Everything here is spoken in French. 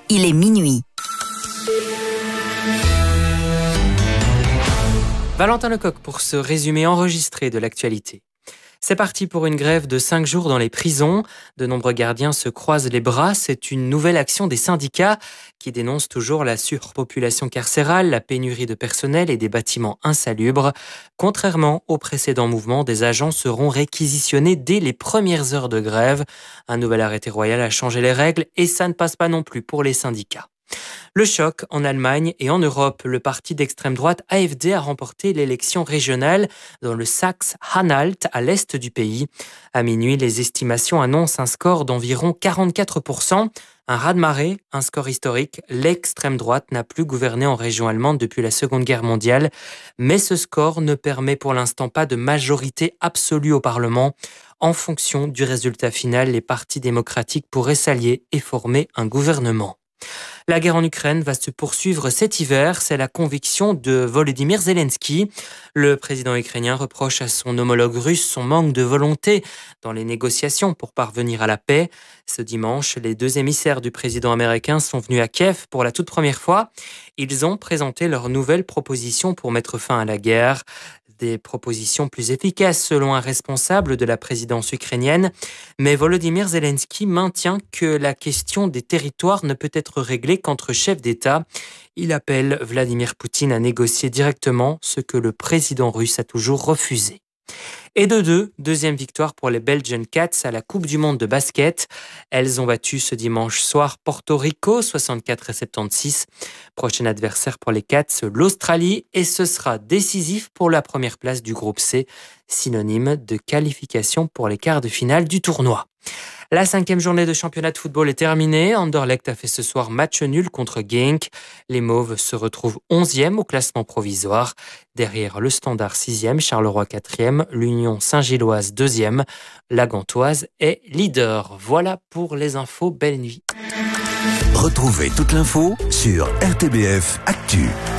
il est minuit. Valentin Lecoq pour ce résumé enregistré de l'actualité. C'est parti pour une grève de 5 jours dans les prisons. De nombreux gardiens se croisent les bras. C'est une nouvelle action des syndicats qui dénoncent toujours la surpopulation carcérale, la pénurie de personnel et des bâtiments insalubres. Contrairement au précédent mouvement, des agents seront réquisitionnés dès les premières heures de grève. Un nouvel arrêté royal a changé les règles et ça ne passe pas non plus pour les syndicats. Le choc en Allemagne et en Europe. Le parti d'extrême droite AfD a remporté l'élection régionale dans le Saxe-Anhalt à l'est du pays. À minuit, les estimations annoncent un score d'environ 44%. Un raz-de-marée, un score historique. L'extrême droite n'a plus gouverné en région allemande depuis la Seconde Guerre mondiale. Mais ce score ne permet pour l'instant pas de majorité absolue au Parlement. En fonction du résultat final, les partis démocratiques pourraient s'allier et former un gouvernement. La guerre en Ukraine va se poursuivre cet hiver, c'est la conviction de Volodymyr Zelensky. Le président ukrainien reproche à son homologue russe son manque de volonté dans les négociations pour parvenir à la paix. Ce dimanche, les deux émissaires du président américain sont venus à Kiev pour la toute première fois. Ils ont présenté leurs nouvelles propositions pour mettre fin à la guerre. Des propositions plus efficaces selon un responsable de la présidence ukrainienne. Mais Volodymyr Zelensky maintient que la question des territoires ne peut être réglée qu'entre chefs d'État. Il appelle Vladimir Poutine à négocier directement, ce que le président russe a toujours refusé. Et deuxième victoire pour les Belgian Cats à la Coupe du Monde de basket. Elles ont battu ce dimanche soir Porto Rico, 64-76. Prochain adversaire pour les Cats, l'Australie, et ce sera décisif pour la première place du groupe C, synonyme de qualification pour les quarts de finale du tournoi. La 5e journée de championnat de football est terminée. Anderlecht a fait ce soir match nul contre Genk. Les Mauves se retrouvent 11e au classement provisoire. Derrière le Standard 6e, Charleroi 4e, l'Union Saint-Gilloise 2e. La Gantoise est leader. Voilà pour les infos. Belle nuit. Retrouvez toute l'info sur RTBF Actu.